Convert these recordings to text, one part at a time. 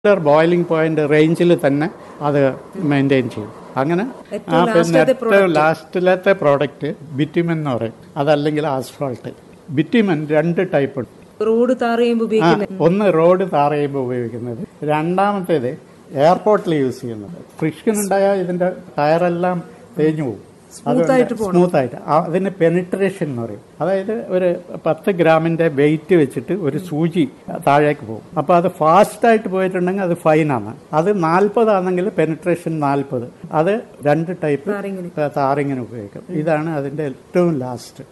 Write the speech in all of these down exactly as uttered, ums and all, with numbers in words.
Boiling point റേഞ്ചിൽ തന്നെ അത് മെയിൻറ്റെയിൻ ചെയ്യും. അങ്ങനെ ആ പിന്നെ ഏറ്റവും ലാസ്റ്റിലത്തെ പ്രോഡക്റ്റ് ബിറ്റ്യൂമൻ എന്ന് പറയും, അതല്ലെങ്കിൽ ആസ്ഫാൾട്ട്. ബിറ്റ്യൂമൻ രണ്ട് ടൈപ്പ് ഉണ്ട്. റോഡ് താർ ചെയ്യുമ്പോൾ ഉപയോഗിക്കുന്നത്, ഒന്ന് റോഡ് താർ ചെയ്യുമ്പോൾ ഉപയോഗിക്കുന്നത്, രണ്ടാമത്തേത് എയർപോർട്ടിൽ യൂസ് ചെയ്യുന്നത്. ഫ്രിക്ഷൻ ഉണ്ടായാൽ ഇതിന്റെ ടയറെല്ലാം തേഞ്ഞു പോകും, സ്മൂത്ത് ആയിട്ട്. അതിന് പെനിട്രേഷൻ എന്ന് പറയും. അതായത് ഒരു പത്ത് ഗ്രാമിന്റെ വെയിറ്റ് വെച്ചിട്ട് ഒരു സൂചി താഴേക്ക് പോകും. അപ്പൊ അത് ഫാസ്റ്റ് ആയിട്ട് പോയിട്ടുണ്ടെങ്കിൽ അത് ഫൈനാണ്. അത് നാൽപ്പതാണെങ്കിൽ പെനിട്രേഷൻ നാൽപ്പത്. അത് രണ്ട് ടൈപ്പ് താറിങ്ങിന് ഉപയോഗിക്കും. ഇതാണ് അതിന്റെ ഏറ്റവും ലാസ്റ്റ്.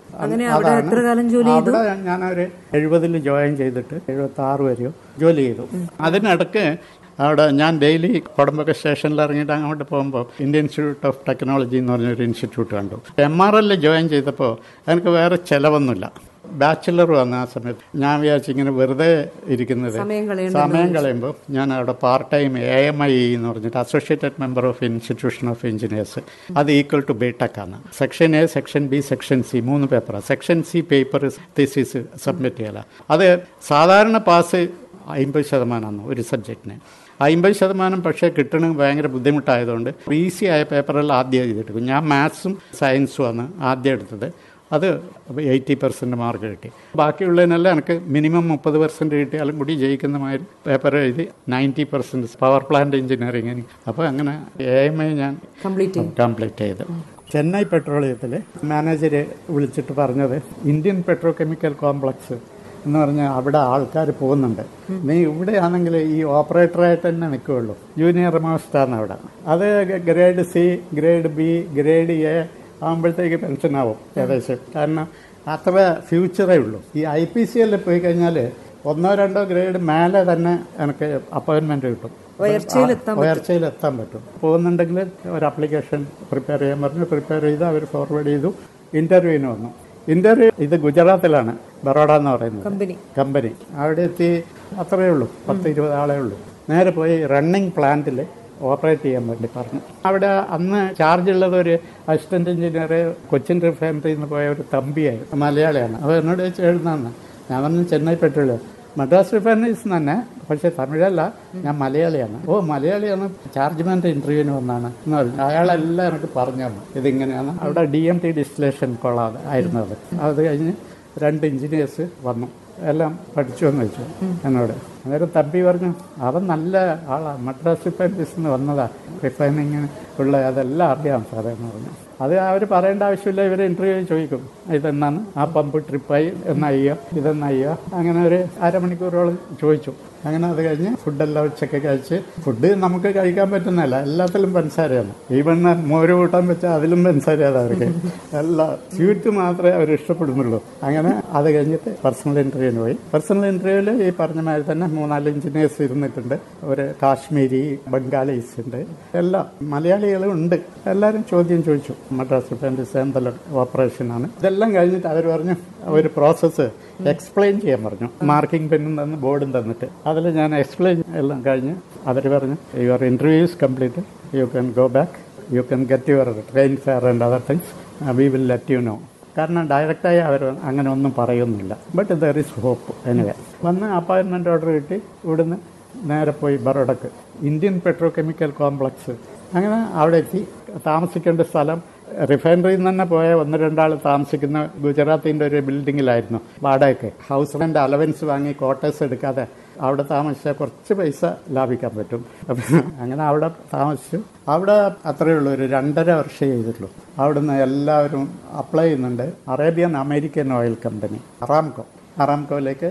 അവിടെ ഞാനൊരു എഴുപതിൽ ജോയിൻ ചെയ്തിട്ട് എഴുപത്തി ആറ് വരെയോ ജോലി ചെയ്തു. അതിനിടക്ക് അവിടെ ഞാൻ ഡെയിലി കൊടമ്പൊക്കെ സ്റ്റേഷനിൽ ഇറങ്ങിയിട്ട് അങ്ങോട്ട് പോകുമ്പോൾ ഇന്ത്യൻ ഇൻസ്റ്റിറ്റ്യൂട്ട് ഓഫ് ടെക്നോളജി എന്ന് പറഞ്ഞൊരു ഇൻസ്റ്റിറ്റ്യൂട്ട് കണ്ടു. എം ആർ എല്ലിൽ ജോയിൻ ചെയ്തപ്പോൾ എനിക്ക് വേറെ ചിലവൊന്നുമില്ല. ബാച്ചിലർ വന്ന ആ സമയത്ത് ഞാൻ വിചാരിച്ചു ഇങ്ങനെ വെറുതെ ഇരിക്കുന്നത് സമയം കളയുമ്പോൾ ഞാൻ അവിടെ part time A M I എന്ന് പറഞ്ഞിട്ട് associated member of institution of engineers, അത് ഈക്വൽ ടു ബിടെക് ആണ്. Section A, section B, section C, മൂന്ന് പേപ്പറാണ്. Section C paper thesis submit ചെയ്യല. അത് സാധാരണ പാസ് അമ്പത് ശതമാനമാണ് ഒരു സബ്ജക്റ്റിന്. അമ്പത് ശതമാനം പക്ഷേ കിട്ടണമെങ്കിൽ ഭയങ്കര ബുദ്ധിമുട്ടായതുകൊണ്ട് ഈസി ആയ പേപ്പറെല്ലാം ആദ്യം എഴുതിയെടുക്കും. ഞാൻ മാത്സും സയൻസും ആണ് ആദ്യം എടുത്തത്. അത് എയ്റ്റി പെർസെൻറ്റ് മാർക്ക് കിട്ടി. ബാക്കിയുള്ളതിനെല്ലാം എനിക്ക് മിനിമം മുപ്പത് പെർസെൻറ്റ് കിട്ടിയാലും കൂടി ജയിക്കുന്ന മാതിരി പേപ്പർ എഴുതി ninety percent power plant engineering. അപ്പോൾ അങ്ങനെ എ എം ഐ ഞാൻ കംപ്ലീറ്റ് ചെയ്തു. ചെന്നൈ പെട്രോളിയത്തിൽ മാനേജർ വിളിച്ചിട്ട് പറഞ്ഞത്, ഇന്ത്യൻ പെട്രോ കെമിക്കൽ കോംപ്ലക്സ് എന്ന് പറഞ്ഞാൽ അവിടെ ആൾക്കാർ പോകുന്നുണ്ട്, നീ ഇവിടെയാണെങ്കിൽ ഈ ഓപ്പറേറ്ററായിട്ട് തന്നെ നിൽക്കുകയുള്ളൂ, ജൂനിയർ മോസ്റ്റാണ് അവിടെ. അത് grade C, grade B, grade A ആകുമ്പോഴത്തേക്ക് പെൻഷനാവും ഏകദേശം. കാരണം അത്ര ഫ്യൂച്ചറേ ഉള്ളൂ. ഈ ഐ പി സി എല്ലിൽ പോയി കഴിഞ്ഞാൽ ഒന്നോ രണ്ടോ ഗ്രേഡ് മേലെ തന്നെ എനിക്ക് അപ്പോയിൻമെന്റ് കിട്ടും, ഉയർച്ചയിലെത്താൻ പറ്റും. പോകുന്നുണ്ടെങ്കിൽ ഒരു ആപ്ലിക്കേഷൻ പ്രിപ്പയർ ചെയ്യാൻ പറഞ്ഞു. പ്രിപ്പയർ ചെയ്ത് അവർ ഫോർവേഡ് ചെയ്തു. ഇന്റർവ്യൂവിന് വന്നു. ഇന്റർവ്യൂ ഇത് ഗുജറാത്തിലാണ്, ബറോഡ എന്ന് പറയുന്നത് കമ്പനി. അവിടെ എത്തി, അത്രയേ ഉള്ളൂ, പത്ത് ഇരുപത് ആളേ ഉള്ളൂ. നേരെ പോയി റണ്ണിങ് പ്ലാന്റിൽ ഓപ്പറേറ്റ് ചെയ്യാൻ വേണ്ടി പറഞ്ഞു. അവിടെ അന്ന് ചാർജ് ഉള്ളത് ഒരു അസിസ്റ്റന്റ് എഞ്ചിനീയർ, കൊച്ചിൻ റിഫൈനറിയിൽ നിന്ന് പോയ ഒരു തമ്പിയായിരുന്നു, മലയാളിയാണ്. അപ്പോൾ എന്നോട് ചോദിച്ചു എഴുതുന്നതാണ്. ഞാൻ പറഞ്ഞു ചെന്നൈ പെട്രോളിയം, മദ്രാസ് റിഫൈനറീസ് തന്നെ, പക്ഷെ തമിഴല്ല, ഞാൻ മലയാളിയാണ്. ഓ മലയാളിയാണ്, ചാർജ്മെന്റ് ഇന്റർവ്യൂവിന് വന്നാണ് എന്ന് പറഞ്ഞു. അയാളെല്ലാം എനിക്ക് പറഞ്ഞു തന്നു ഇതിങ്ങനെയാണ്. അവിടെ ഡി എം ടി ഡിസ്റ്റിലേഷൻ കൊള്ളാതെ ആയിരുന്നത്. അത് കഴിഞ്ഞ് രണ്ട് എഞ്ചിനീയേഴ്സ് വന്നു, എല്ലാം പഠിച്ചു എന്ന് വെച്ചു എന്നോട്. അന്നേരം തമ്പി പറഞ്ഞു, അവൻ നല്ല ആളാണ്, മദ്രാസ് റിഫൈനറീസ് നിന്ന് വന്നതാ, റിഫൈനിങ്ങിന് ഉള്ള അതെല്ലാം അറിയാം സാറേ എന്ന് പറഞ്ഞു. അത് അവർ പറയേണ്ട ആവശ്യമില്ല, ഇവർ ഇന്റർവ്യൂ ചോദിക്കും, ഇതെന്നാണ്, ആ പമ്പ് ട്രിപ്പായി എന്നയ്യോ ഇതെന്നയ്യോ. അങ്ങനെ ഒരു അരമണിക്കൂറോളം ചോദിച്ചു. അങ്ങനെ അത് കഴിഞ്ഞ് ഫുഡെല്ലാം ഉച്ചയ്ക്ക് കഴിച്ച്, ഫുഡ് നമുക്ക് കഴിക്കാൻ പറ്റുന്നതല്ല, എല്ലാത്തിലും പഞ്ചസാരയാണ്. ഈവൺ മോര് കൂട്ടാൻ വെച്ചാൽ അതിലും പഞ്ചസാരയാണ് അവർക്ക്. എല്ലാം സ്വീറ്റ് മാത്രമേ അവർ ഇഷ്ടപ്പെടുന്നുള്ളൂ. അങ്ങനെ അത് കഴിഞ്ഞിട്ട് പേഴ്സണൽ ഇന്റർവ്യൂവിന് പോയി. പേഴ്സണൽ ഇന്റർവ്യൂവിൽ ഈ പറഞ്ഞ മാതിരി തന്നെ മൂന്നാല് എഞ്ചിനീയേഴ്സ് ഇരുന്നിട്ടുണ്ട്. ഒരു കാശ്മീരി, ബംഗാളീസ് ഉണ്ട്, എല്ലാം മലയാളികളും ഉണ്ട്. എല്ലാവരും ചോദ്യം ചോദിച്ചു. മദ്രാസ് റിഫൈനറീസ് എന്തെല്ലാം ഓപ്പറേഷനാണ്. ഇതെല്ലാം കഴിഞ്ഞിട്ട് അവർ പറഞ്ഞു ഒരു പ്രോസസ്സ് എക്സ്പ്ലെയിൻ ചെയ്യാൻ പറഞ്ഞു. മാർക്കിംഗ് പെന്നും തന്ന് ബോർഡും തന്നിട്ട് അതിൽ ഞാൻ എക്സ്പ്ലെയിൻ എല്ലാം കഴിഞ്ഞ് അവർ പറഞ്ഞു, your interview is complete, you can go back, you can get your train fair and other things, we will let you know. കാരണം ഡയറക്റ്റായി അവർ അങ്ങനെ ഒന്നും പറയുന്നില്ല. But there is hope. Anyway വന്ന് അപ്പോയിൻമെന്റ് ഓർഡർ കിട്ടി. ഇവിടുന്ന് നേരെ പോയി ബറോഡക്ക്, ഇന്ത്യൻ പെട്രോ കെമിക്കൽ കോംപ്ലക്സ്. അങ്ങനെ അവിടെ എത്തി. താമസിക്കേണ്ട സ്ഥലം റിഫൈനറിയിൽ നിന്ന് തന്നെ പോയ ഒന്ന് രണ്ടാൾ താമസിക്കുന്ന ഗുജറാത്തിൻ്റെ ഒരു ബിൽഡിങ്ങിലായിരുന്നു വാടകയ്ക്ക്. ഹൗസ് റെന്റ് അലവൻസ് വാങ്ങി ക്വാർട്ടേഴ്സ് എടുക്കാതെ അവിടെ താമസിച്ചാൽ കുറച്ച് പൈസ ലാഭിക്കാൻ പറ്റും. അങ്ങനെ അവിടെ താമസിച്ചു. അവിടെ അത്രയേ ഉള്ളൂ, ഒരു രണ്ടര വർഷം ചെയ്തിട്ടുള്ളൂ. അവിടുന്ന് എല്ലാവരും അപ്ലൈ ചെയ്യുന്നുണ്ട്. Arabian American oil company Aramco, അറാംകോയിലേക്ക്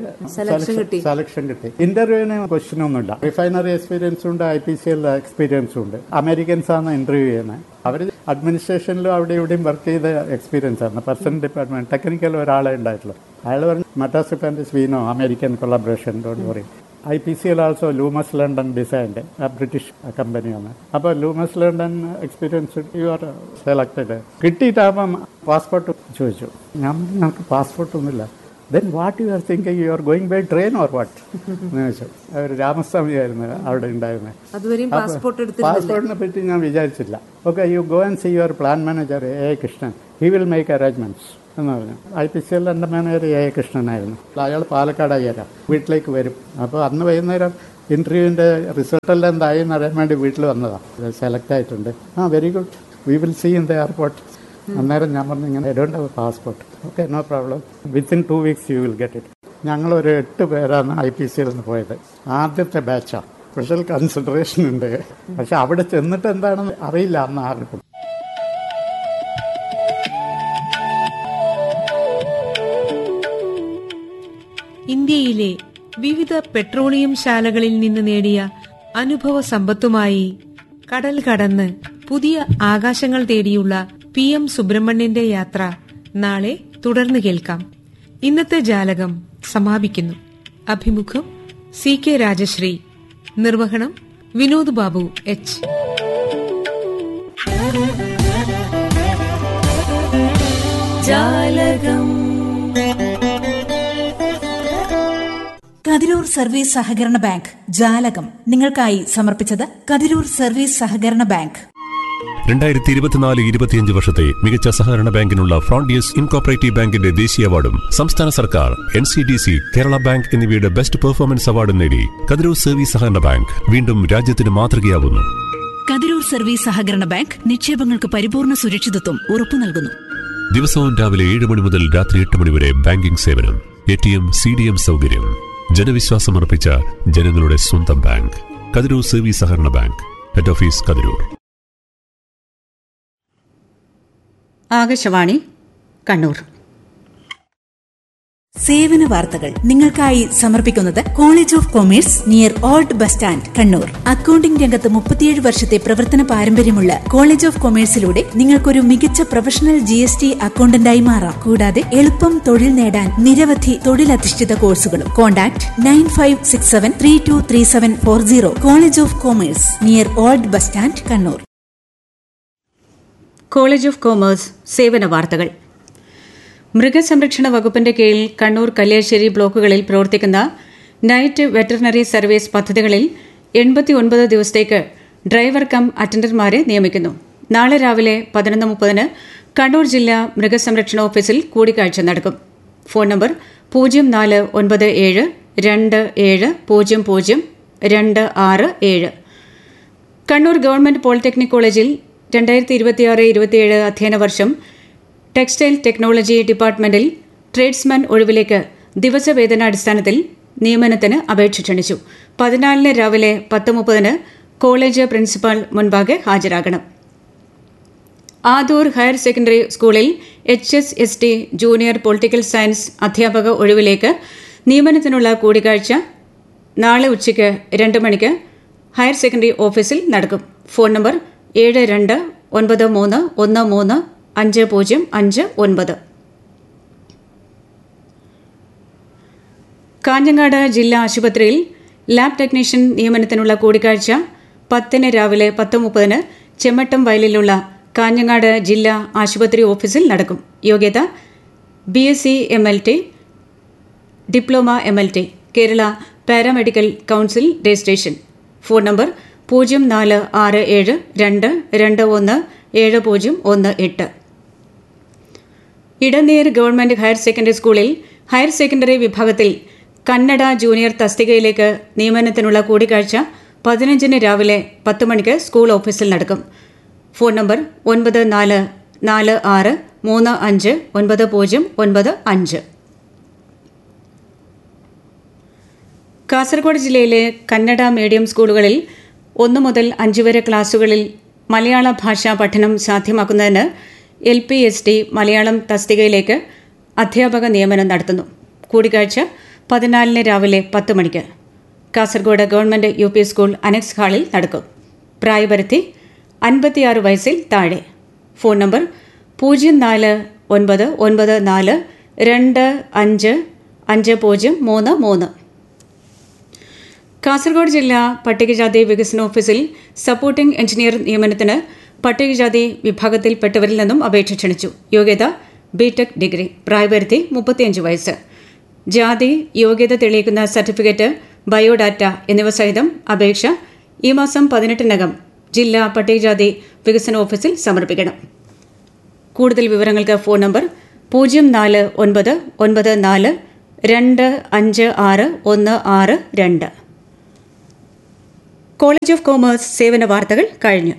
selection കിട്ടി. ഇന്റർവ്യൂവിന് ക്വസ്റ്റ്യൻ ഒന്നുമില്ല. റിഫൈനറി എക്സ്പീരിയൻസും ഉണ്ട്, ഐ പി സി എൽ എക്സ്പീരിയൻസും ഉണ്ട്. അമേരിക്കൻസ് ആണ് ഇന്റർവ്യൂ ചെയ്യുന്നത്. അവർ അഡ്മിനിസ്ട്രേഷനിലും അവിടെ ഇവിടെയും വർക്ക് ചെയ്ത എക്സ്പീരിയൻസ് ആണ്. പേഴ്സണൽ ഡിപ്പാർട്ട്മെന്റ് ടെക്നിക്കൽ ഒരാളെ ഉണ്ടായിട്ടുള്ളൂ. അയാൾ പറഞ്ഞു, Madras refineries we know American collaboration, don't worry. I P C L also ലൂമസ് London designed, British കമ്പനിയാണ്. അപ്പോൾ ലൂമസ് London experience you are selected. കിട്ടിയിട്ടാകുമ്പം passport ചോദിച്ചു. ഞാൻ നമുക്ക് പാസ്പോർട്ടൊന്നുമില്ല. Then what you are thinking, you are going by train or what എന്ന് ചോദിച്ചു. അവർ രാമസ്വാമിയായിരുന്നു അവിടെ ഉണ്ടായിരുന്നത്. പാസ്പോർട്ടിനെ പറ്റി ഞാൻ വിചാരിച്ചില്ല. Okay, you go and see your plan manager A Krishnan, he will make arrangements എന്ന് പറഞ്ഞു. ഐ പി സി എൽ എൻ്റെ മാനേജർ എ കൃഷ്ണനായിരുന്നു. അയാൾ പാലക്കാട് അയ്യരാ, വീട്ടിലേക്ക് വരും. അപ്പോൾ അന്ന് വൈകുന്നേരം ഇൻ്റർവ്യൂവിൻ്റെ റിസൾട്ടെല്ലാം എന്തായി എന്നറിയാൻ വേണ്ടി വീട്ടിൽ വന്നതാണ്. സെലക്ട് ആയിട്ടുണ്ട്. ആ very good, we will see in the airport. അന്നേരം ഞാൻ പറഞ്ഞു ഇങ്ങനെ I don't have passport. Okay, no problem, within two weeks you will get it. ഞങ്ങളൊരു എട്ട് പേരാണ് ഐ പി സിയിൽ നിന്ന് പോയത്. ആദ്യത്തെ ബാച്ചാണ്. സ്പെഷ്യൽ കൺസിഡറേഷൻ ഉണ്ട്. പക്ഷെ അവിടെ ചെന്നിട്ട് എന്താണെന്ന് അറിയില്ല അന്ന് ആർക്കും. ഇന്ത്യയിലെ വിവിധ പെട്രോളിയം ശാലകളിൽ നിന്ന് നേടിയ അനുഭവ സമ്പത്തുമായി കടൽ കടന്ന് പുതിയ ആകാശങ്ങൾ തേടിയുള്ള പി എം സുബ്രഹ്മണ്യന്റെ യാത്ര നാളെ തുടർന്ന് കേൾക്കാം. ഇന്നത്തെ ജാലകം സമാപിക്കുന്നു. അഭിമുഖം സി കെ രാജശ്രീ. നിർവഹണം വിനോദ് ബാബു എച്ച്. ജാലകം കതിരൂർ സർവീസ് സഹകരണ ബാങ്ക് ജാലകം നിങ്ങൾക്കായി സമർപ്പിച്ചത് കതിരൂർ സർവീസ് സഹകരണ ബാങ്ക്. രണ്ടായിരത്തി ഇരുപത്തിനാല് ഇരുപത്തിയഞ്ച് വർഷത്തെ മികച്ച സഹകരണ ബാങ്കിനുള്ള ഫ്രോണ്ടിയസ് ഇൻകോപ്പറേറ്റീവ് ബാങ്കിന്റെ ദേശീയ അവാർഡും സംസ്ഥാന സർക്കാർ, N C D C, Kerala bank എന്നിവയുടെ ബെസ്റ്റ് പെർഫോമൻസ് അവാർഡും നേടി കതിരൂർ സർവീസ് സഹകരണ ബാങ്ക് വീണ്ടും രാജ്യത്തിന് മാതൃകയാവുന്നു. കതിരൂർ സർവീസ് സഹകരണ ബാങ്ക് നിക്ഷേപങ്ങൾക്ക് പരിപൂർണ സുരക്ഷിതത്വം ഉറപ്പു നൽകുന്നു. ദിവസവും രാവിലെ ഏഴ് മണി മുതൽ രാത്രി എട്ട് മണി വരെ ബാങ്കിംഗ് സേവനം, A T M, C D M സൗകര്യം. ജനവിശ്വാസമർപ്പിച്ച ജനങ്ങളുടെ സ്വന്തം ബാങ്ക് കതിരൂർ സർവീസ് സഹകരണ bank. Head office Kathirur. Akashvani Kannur. സേവന വാർത്തകൾ നിങ്ങൾക്കായി സമർപ്പിക്കുന്നത് college of commerce near old bus stand Kannur. Accounting രംഗത്ത് മുപ്പത്തിയേഴ് വർഷത്തെ പ്രവർത്തന പാരമ്പര്യമുള്ള കോളേജ് ഓഫ് കൊമേഴ്സിലൂടെ നിങ്ങൾക്കൊരു മികച്ച പ്രൊഫഷണൽ ജി എസ് ടി അക്കൌണ്ടന്റായി മാറാം. കൂടാതെ എളുപ്പം തൊഴിൽ നേടാൻ നിരവധി തൊഴിലധിഷ്ഠിത കോഴ്സുകളും. Contact nine five six seven three to three seven four zero. College of commerce near old bus stand Kannur. College of commerce സേവന വാർത്തകൾ. മൃഗസംരക്ഷണ വകുപ്പിന്റെ കീഴിൽ കണ്ണൂർ, കല്യാശ്ശേരി ബ്ലോക്കുകളിൽ പ്രവർത്തിക്കുന്ന നൈറ്റ് വെറ്ററിനറി സർവീസ് പദ്ധതികളിൽ എൺപത്തിയൊൻപത് ദിവസത്തേക്ക് ഡ്രൈവർ കം അറ്റൻഡർമാരെ നിയമിക്കുന്നു. നാളെ രാവിലെ പതിനൊന്ന് മുപ്പതിന് കണ്ണൂർ ജില്ലാ മൃഗസംരക്ഷണ ഓഫീസിൽ കൂടിക്കാഴ്ച നടക്കും. ഫോൺ നമ്പർ പൂജ്യം നാല് ഒൻപത് ഏഴ് രണ്ട് ഏഴ് പൂജ്യം പൂജ്യം രണ്ട് ആറ് ഏഴ്. കണ്ണൂർ ഗവൺമെന്റ് പോളിടെക്നിക് കോളേജിൽ രണ്ടായിരത്തി ഇരുപത്തിയാറ് ഇരുപത്തിയേഴ് അധ്യയന വർഷം ടെക്സ്റ്റൈൽ ടെക്നോളജി ഡിപ്പാർട്ട്മെന്റിൽ ട്രേഡ്സ്മാൻ ഒഴിവിലേക്ക് ദിവസവേതനാടിസ്ഥാനത്തിൽ നിയമനത്തിന് അപേക്ഷ ക്ഷണിച്ചു. പതിനാലിന് രാവിലെ പത്ത് മുപ്പതിന് കോളേജ് പ്രിൻസിപ്പാൾ മുൻപാകെ ഹാജരാകണം. ആദൂർ ഹയർ സെക്കൻഡറി സ്കൂളിൽ H S S T junior political science അധ്യാപക ഒഴിവിലേക്ക് നിയമനത്തിനുള്ള കൂടിക്കാഴ്ച നാളെ ഉച്ചയ്ക്ക് രണ്ട് മണിക്ക് ഹയർ സെക്കൻഡറി ഓഫീസിൽ നടക്കും. ഫോൺ നമ്പർ ഏഴ് രണ്ട് ഒൻപത് മൂന്ന് ഒന്ന് മൂന്ന് അഞ്ച് പൂജ്യം അഞ്ച് ഒൻപത്. കാഞ്ഞങ്ങാട് ജില്ലാ ആശുപത്രിയിൽ ലാബ് ടെക്നീഷ്യൻ നിയമനത്തിനുള്ള കൂടിക്കാഴ്ച പത്തിന് രാവിലെ പത്ത് മുപ്പതിന് ചെമ്മട്ടം വയലിലുള്ള കാഞ്ഞങ്ങാട് ജില്ലാ ആശുപത്രി ഓഫീസിൽ നടക്കും. യോഗ്യത B S C M L T, diploma M L T, Kerala paramedical council registration. Phone number പൂജ്യം നാല് ആറ് ഏഴ് രണ്ട് രണ്ട് ഒന്ന് ഏഴ് പൂജ്യം ഒന്ന് എട്ട്. ഇടനീർ ഗവൺമെന്റ് ഹയർ സെക്കൻഡറി സ്കൂളിൽ ഹയർ സെക്കൻഡറി വിഭാഗത്തിൽ കന്നഡ ജൂനിയർ തസ്തികയിലേക്ക് നിയമനത്തിനുള്ള കൂടിക്കാഴ്ച പതിനഞ്ചിന് രാവിലെ പത്ത് മണിക്ക് സ്കൂൾ ഓഫീസിൽ നടക്കും. ഫോൺ നമ്പർ ഒൻപത് നാല് നാല് ആറ് മൂന്ന് അഞ്ച് ഒൻപത് പൂജ്യം ഒൻപത് അഞ്ച്. കാസർഗോഡ് ജില്ലയിലെ കന്നഡ മീഡിയം സ്കൂളുകളിൽ ഒന്നു മുതൽ അഞ്ച് വരെ ക്ലാസുകളിൽ മലയാള ഭാഷാ പഠനം സാധ്യമാക്കുന്നതിന് L P S T Malayalam തസ്തികയിലേക്ക് അധ്യാപക നിയമനം നടത്തുന്നു. കൂടിക്കാഴ്ച പതിനാലിന് രാവിലെ പത്ത് മണിക്ക് Kasaragod government U P school annexe ഹാളിൽ നടക്കും. പ്രായപരിധി അൻപത്തിയാറ് വയസ്സിൽ താഴെ. ഫോൺ നമ്പർ പൂജ്യം നാല് ഒൻപത് ഒൻപത് നാല് രണ്ട് അഞ്ച് അഞ്ച് പൂജ്യം മൂന്ന് മൂന്ന്. കാസർഗോഡ് ജില്ലാ പട്ടികജാതി വികസന ഓഫീസിൽ സപ്പോർട്ടിംഗ് എഞ്ചിനീയർ നിയമനത്തിന് പട്ടികജാതി വിഭാഗത്തിൽപ്പെട്ടവരിൽ നിന്നും അപേക്ഷ ക്ഷണിച്ചു. യോഗ്യത ബിടെക് ഡിഗ്രി. പ്രായപരിധി മുപ്പത്തിയഞ്ച് വയസ്സ്. ജാതി, യോഗ്യത തെളിയിക്കുന്ന സർട്ടിഫിക്കറ്റ്, ബയോഡാറ്റ എന്നിവ സഹിതം അപേക്ഷ ഈ മാസം പതിനെട്ടിനകം ജില്ലാ പട്ടികജാതി വികസന ഓഫീസിൽ സമർപ്പിക്കണം. കൂടുതൽ വിവരങ്ങൾക്ക് ഫോൺ നമ്പർ പൂജ്യം നാല് ഒൻപത് ഒൻപത് നാല് രണ്ട് അഞ്ച് ആറ് ഒന്ന് ആറ് രണ്ട്. കോളേജ് ഓഫ് കോമേഴ്സ് സേവന വാർത്തകൾ കഴിഞ്ഞു.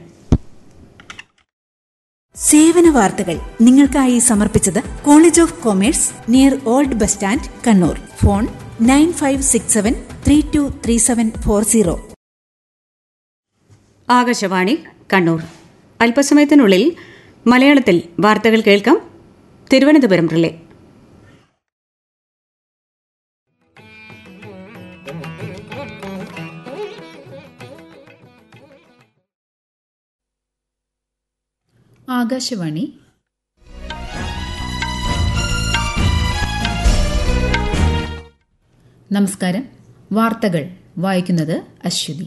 സേവന വാർത്തകൾ നിങ്ങൾക്കായി സമർപ്പിച്ചത് college of commerce near old bus stand Kannur. Phone nine five six seven three to three seven four zero. Akashvani Kannur. അല്പസമയത്തിനുള്ളിൽ മലയാളത്തിൽ വാർത്തകൾ കേൾക്കാം. തിരുവനന്തപുരം റിലേ. ആകാശവാണി. നമസ്കാരം. വാർത്തകൾ വായിക്കുന്നത് അശ്വതി.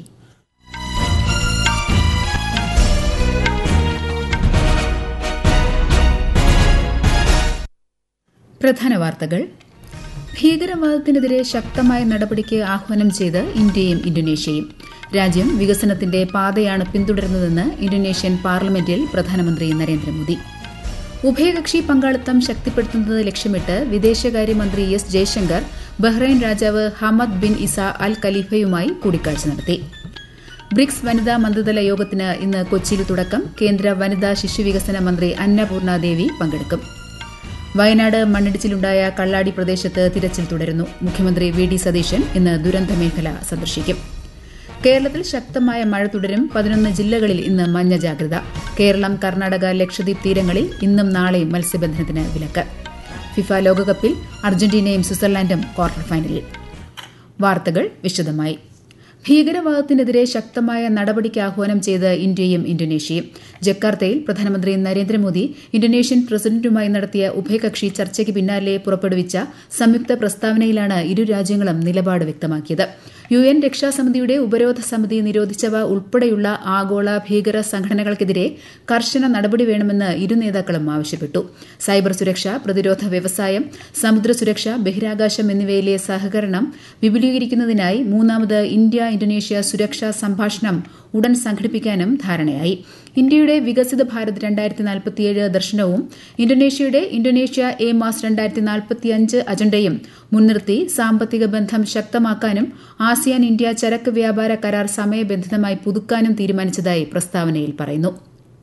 പ്രധാന വാർത്തകൾ. ഭീകരവാദത്തിനെതിരെ ശക്തമായ നടപടിക്ക് ആഹ്വാനം ചെയ്ത് ഇന്ത്യയും ഇന്തോനേഷ്യയും. രാജ്യം വികസനത്തിന്റെ പാതയാണ് പിന്തുടരുന്നതെന്ന് ഇന്തോനേഷ്യൻ പാർലമെന്റിൽ പ്രധാനമന്ത്രി നരേന്ദ്രമോദി. ഉഭയകക്ഷി പങ്കാളിത്തം ശക്തിപ്പെടുത്തുന്നത് ലക്ഷ്യമിട്ട് വിദേശകാര്യമന്ത്രി എസ് ജയശങ്കർ ബഹ്റൈൻ രാജാവ് ഹമദ് ബിൻ ഇസ അൽ ഖലീഫയുമായി കൂടിക്കാഴ്ച നടത്തി. ബ്രിക്സ് വനിതാ മന്ത്രിതല യോഗത്തിന് ഇന്ന് കൊച്ചിയിൽ തുടക്കം. കേന്ദ്ര വനിതാ ശിശുവികസന മന്ത്രി അന്നപൂർണ ദേവി പങ്കെടുക്കും. വയനാട് മണ്ണിടിച്ചിലുണ്ടായ കള്ളാടി പ്രദേശത്ത് തിരച്ചിൽ തുടരുന്നു. മുഖ്യമന്ത്രി വി ഡി സതീശൻ ഇന്ന് ദുരന്തമേഖല സന്ദർശിക്കും. കേരളത്തിൽ ശക്തമായ മഴ തുടരും. പതിനൊന്ന് ജില്ലകളിൽ ഇന്ന് മഞ്ഞ ജാഗ്രത. കേരളം, കർണാടക, ലക്ഷദ്വീപ് തീരങ്ങളിൽ ഇന്നും നാളെയും മത്സ്യബന്ധനത്തിന് വിലക്ക്. ഫിഫ ലോകകപ്പിൽ അർജന്റീനയും സ്വിറ്റ്സർലാൻഡും ക്വാർട്ടർ ഫൈനലിൽ. വാർത്തകൾ വിശദമായി. ഭീകരവാദത്തിനെതിരെ ശക്തമായ നടപടിക്ക് ആഹ്വാനം ചെയ്ത് ഇന്ത്യയും ഇന്തോനേഷ്യയും. ജക്കാർത്തയിൽ പ്രധാനമന്ത്രി നരേന്ദ്രമോദി ഇന്തോനേഷ്യൻ പ്രസിഡന്റുമായി നടത്തിയ ഉഭയകക്ഷി ചർച്ചയ്ക്ക് പിന്നാലെ പുറപ്പെടുവിച്ച സംയുക്ത പ്രസ്താവനയിലാണ് ഇരു രാജ്യങ്ങളും നിലപാട് വ്യക്തമാക്കിയത്. യു എൻ രക്ഷാസമിതിയുടെ ഉപരോധ സമിതി നിരോധിച്ചവ ഉൾപ്പെടെയുള്ള ആഗോള ഭീകര സംഘടനകൾക്കെതിരെ കർശന നടപടി വേണമെന്ന് ഇരു നേതാക്കളും ആവശ്യപ്പെട്ടു. സൈബർ സുരക്ഷ, പ്രതിരോധ വ്യവസായം, സമുദ്ര സുരക്ഷ, ബഹിരാകാശം എന്നിവയിലെ സഹകരണം വിപുലീകരിക്കുന്നതിനായി മൂന്നാമത് ഇന്ത്യ ഇന്തോനേഷ്യ സുരക്ഷാ സംഭാഷണം ഉടൻ സംഘടിപ്പിക്കാനും ധാരണയായി. ഇന്ത്യയുടെ വികസിത ഭാരത് രണ്ടായിരത്തി നാൽപ്പത്തിയേഴ് ദർശനവും ഇന്തോനേഷ്യയുടെ ഇന്തോനേഷ്യ എ മാസ് രണ്ടായിരത്തി നാൽപ്പത്തിയഞ്ച് അജണ്ടയും മുൻനിർത്തി സാമ്പത്തിക ബന്ധം ശക്തമാക്കാനും ആസിയാൻ ഇന്ത്യ ചരക്ക് വ്യാപാര കരാർ സമയബന്ധിതമായി പുതുക്കാനും തീരുമാനിച്ചതായി പ്രസ്താവനയിൽ പറയുന്നു.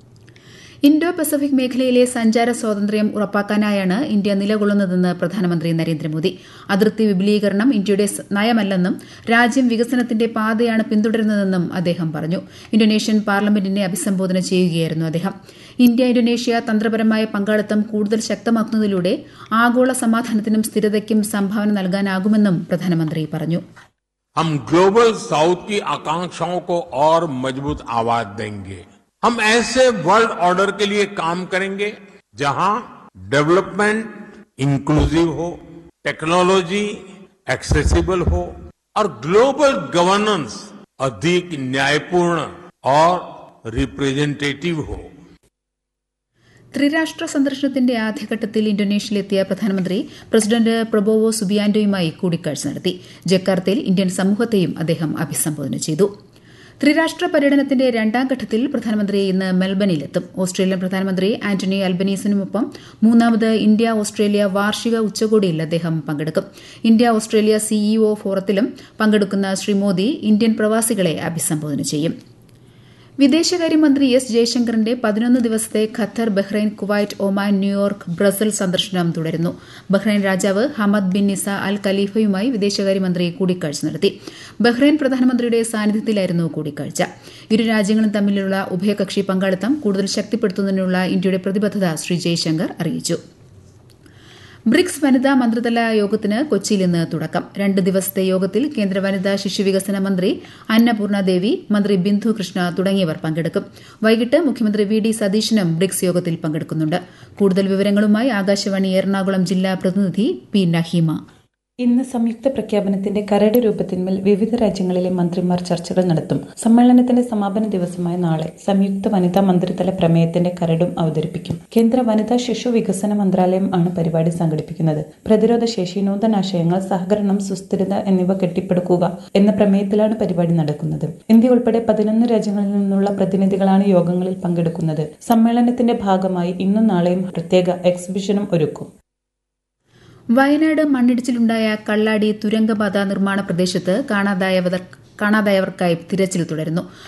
ഇന്തോ പസഫിക് മേഖലയിലെ സഞ്ചാര സ്വാതന്ത്ര്യം ഉറപ്പാക്കാനായാണ് ഇന്ത്യ നിലകൊള്ളുന്നതെന്ന് പ്രധാനമന്ത്രി നരേന്ദ്രമോദി. അതിർത്തി വിപുലീകരണം ഇന്ത്യയുടെ നയമല്ലെന്നും രാജ്യം വികസനത്തിന്റെ പാതയാണ് പിന്തുടരുന്നതെന്നും അദ്ദേഹം പറഞ്ഞു. ഇന്തോനേഷ്യൻ പാർലമെന്റിനെ അഭിസംബോധന ചെയ്യുകയായിരുന്നു അദ്ദേഹം. ഇന്ത്യ ഇന്തോനേഷ്യ തന്ത്രപരമായ പങ്കാളിത്തം കൂടുതൽ ശക്തമാക്കുന്നതിലൂടെ ആഗോള സമാധാനത്തിനും സ്ഥിരതയ്ക്കും സംഭാവന നൽകാനാകുമെന്നും പ്രധാനമന്ത്രി പറഞ്ഞു. हम ग्लोबल साउथ की आकांक्षाओं को और मजबूत आवाज देंगे. हम ऐसे वर्ल्ड ऑर्डर के लिए काम करेंगे जहां डेवलपमेंट इंक्लूसिव हो, टेक्नोलॉजी एक्सेसिबल हो और ग्लोबल गवर्नेंस अधिक न्यायपूर्ण और रिप्रेजेंटेटिव हो. ത്രിരാഷ്ട്ര സന്ദർശനത്തിന്റെ ആദ്യഘട്ടത്തിൽ ഇന്തോനേഷ്യയിലെത്തിയ പ്രധാനമന്ത്രി പ്രസിഡന്റ് പ്രബോവോ സുബിയാന്റോയുമായി കൂടിക്കാഴ്ച നടത്തി. ജക്കാർത്തയിൽ ഇന്ത്യൻ സമൂഹത്തെയും അദ്ദേഹം അഭിസംബോധന ചെയ്തു. ത്രിരാഷ്ട്ര പര്യടനത്തിന്റെ രണ്ടാം ഘട്ടത്തിൽ പ്രധാനമന്ത്രി ഇന്ന് മെൽബണിലെത്തും. ഓസ്ട്രേലിയൻ പ്രധാനമന്ത്രി ആന്റണി അൽബനീസിനുമൊപ്പം മൂന്നാമത് ഇന്ത്യ ഓസ്ട്രേലിയ വാർഷിക ഉച്ചകോടിയിൽ അദ്ദേഹം പങ്കെടുക്കും. ഇന്ത്യ ഓസ്ട്രേലിയ സിഇഒ ഫോറത്തിലും പങ്കെടുക്കുന്ന ശ്രീ മോദി ഇന്ത്യൻ പ്രവാസികളെ അഭിസംബോധന ചെയ്യും. വിദേശകാര്യമന്ത്രി എസ് ജയശങ്കറിന്റെ പതിനൊന്ന് ദിവസത്തെ Qatar, Bahrain, Kuwait, Oman, New York, Brussels സന്ദർശനം തുടരുന്നു. ബഹ്റൈൻ രാജാവ് ഹമദ് ബിൻ ഇസ അൽ ഖലീഫയുമായി വിദേശകാര്യമന്ത്രി കൂടിക്കാഴ്ച നടത്തി. ബഹ്റൈൻ പ്രധാനമന്ത്രിയുടെ സാന്നിധ്യത്തിലായിരുന്നു കൂടിക്കാഴ്ച. ഇരു രാജ്യങ്ങളും തമ്മിലുള്ള ഉഭയകക്ഷി പങ്കാളിത്തം കൂടുതൽ ശക്തിപ്പെടുത്തുന്നതിനുള്ള ഇന്ത്യയുടെ പ്രതിബദ്ധത ശ്രീ ജയശങ്കർ അറിയിച്ചു. ബ്രിക്സ് വനിതാ മന്ത്രിതല യോഗത്തിന് കൊച്ചിയിൽ ഇന്ന് തുടക്കം. രണ്ട് ദിവസത്തെ യോഗത്തിൽ കേന്ദ്ര വനിതാ ശിശുവികസന മന്ത്രി അന്നപൂർണ ദേവി, മന്ത്രി ബിന്ദു കൃഷ്ണ തുടങ്ങിയവർ പങ്കെടുക്കും. വൈകിട്ട് മുഖ്യമന്ത്രി വി ഡി സതീശനും ബ്രിക്സ് യോഗത്തിൽ പങ്കെടുക്കുന്നുണ്ട്. കൂടുതൽ വിവരങ്ങളുമായി ആകാശവാണി എറണാകുളം ജില്ലാ പ്രതിനിധി പി നഹീമ. ഇന്ന് സംയുക്ത പ്രഖ്യാപനത്തിന്റെ കരട് രൂപത്തിന്മേൽ വിവിധ രാജ്യങ്ങളിലെ മന്ത്രിമാർ ചർച്ചകൾ നടത്തും. സമ്മേളനത്തിന്റെ സമാപന ദിവസമായ നാളെ സംയുക്ത വനിതാ മന്ത്രിതല പ്രമേയത്തിന്റെ കരടും അവതരിപ്പിക്കും. കേന്ദ്ര വനിതാ ശിശു വികസന മന്ത്രാലയം ആണ് പരിപാടി സംഘടിപ്പിക്കുന്നത്. പ്രതിരോധ ശേഷി, നൂതനാശയങ്ങൾ, സഹകരണം, സുസ്ഥിരത എന്നിവ കെട്ടിപ്പടുക്കുക എന്ന പ്രമേയത്തിലാണ് പരിപാടി നടക്കുന്നത്. ഇന്ത്യ ഉൾപ്പെടെ പതിനൊന്ന് രാജ്യങ്ങളിൽ നിന്നുള്ള പ്രതിനിധികളാണ് യോഗങ്ങളിൽ പങ്കെടുക്കുന്നത്. സമ്മേളനത്തിന്റെ ഭാഗമായി ഇന്നും നാളെയും പ്രത്യേക എക്സിബിഷനും ഒരുക്കും. വയനാട് മണ്ണിടിച്ചിലുണ്ടായ കള്ളാടി തുരങ്കപാത നിർമ്മാണ പ്രദേശത്ത് കാണാതായവർ കാണാതായവർക്കായി തിരച്ചിൽ തുടരുന്നു